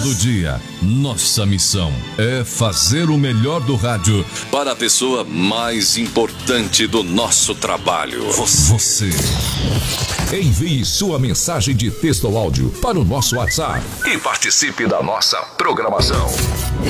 Todo dia, nossa missão é fazer o melhor do rádio para a pessoa mais importante do nosso trabalho. Você. Envie sua mensagem de texto ou áudio para o nosso WhatsApp e participe da nossa programação.